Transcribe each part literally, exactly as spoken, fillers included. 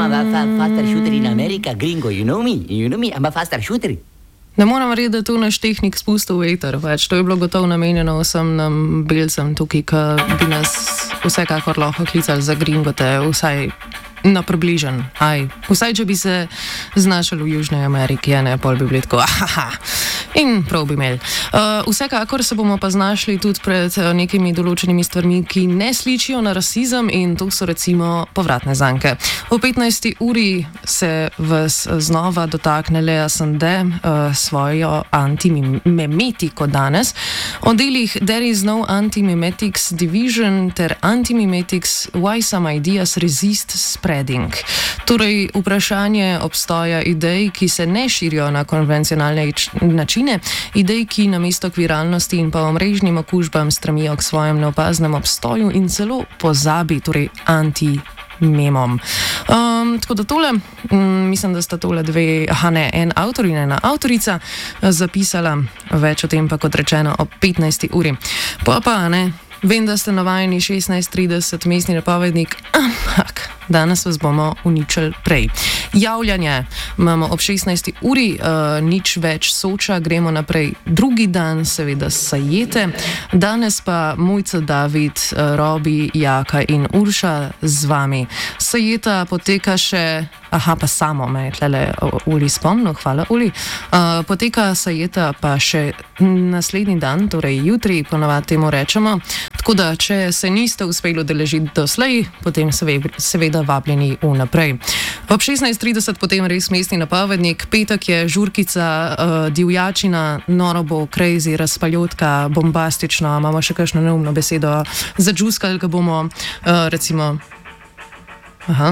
I'm a fa- faster shooter in America, gringo, you know me, you know me, I'm a faster shooter. Ne moram reči, da je to naš tehnik spustil veter, več. To je bilo gotovo namenjeno vsem nam belcem tukaj, ki bi nas vsekakor lahko klicali za gringote, vsaj na približen. Aj, vsaj, če bi se znašali v Južnej Ameriki, a ne, pol bi bili tako, ahaha, in prav bi imeli. Uh, vsekakor se bomo pa znašli tudi pred uh, nekimi določenimi stvarmi, ki ne sličijo na rasizem, in to so recimo povratne zanke. O petnajsti uri se vas znova dotakne Lea Sande uh, svojo antimemetiko danes. O delih There is no anti-memetics division ter anti-memetics why some ideas resist spreading. Torej, vprašanje obstoja idej, ki se ne širijo na konvencionalne načine, idej, ki namesto k viralnosti in pa omrežnim okužbam stremijo k svojem neopaznem obstoju in celo pozabi, torej anti memom. Um, tako da tole, um, mislim, da sta tole dve, aha ne, en avtor in ena avtorica zapisala, več o tem pa kot rečeno ob petnajsti uri. Pa pa, ne, vem, da ste navajeni šestnajst trideset mestni napovednik, ampak danes vas bomo uničili prej. Javljanje imamo ob šestnajsti uri, uh, nič več Soča, gremo naprej. Drugi dan, seveda, Sajete. Danes pa Mojca, David, uh, Robi, Jaka in Urša z vami. Sajeta poteka še, aha, pa samo me je tlele Uli spomnil, hvala Uli. Uh, poteka Sajeta pa še naslednji dan, torej jutri, ponavadi temu rečemo. Tako da, če se niste uspeli udeležiti doslej, potem seveda vabljeni vnaprej. Ob šestnajst trideset potem res mestni napovednik, petek je žurkica, uh, divjačina, noro bo, crazy, razpaljotka, bombastično, imamo še kakšno neumno besedo, zadžuskali ga bomo, uh, recimo, aha,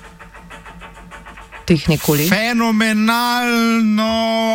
teh nikoli. Fenomenalno!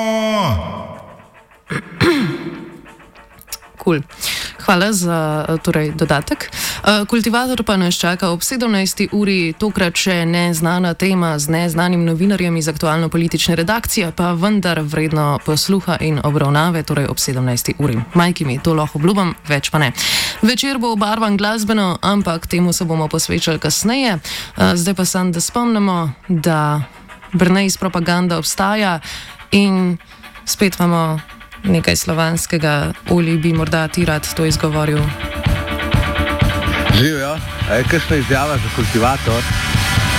Cool. Hvala za torej, dodatek. Kultivator pa nas čaka ob sedemnajsti uri, tokrat še neznana tema z neznanim novinarjem iz aktualno-politične redakcije, pa vendar vredno posluha in obravnave, torej ob sedemnajsti uri. Majki mi, to lahko obljubam, več pa ne. Večer bo obarvan glasbeno, ampak temu se bomo posvečali kasneje. Zdaj pa sam, da spomnimo, da Brnejs propaganda obstaja in spet imamo nekaj slovanskega, Uli bi morda ti rad to izgovoril. Živijo, je kakšna izjava za kultivator?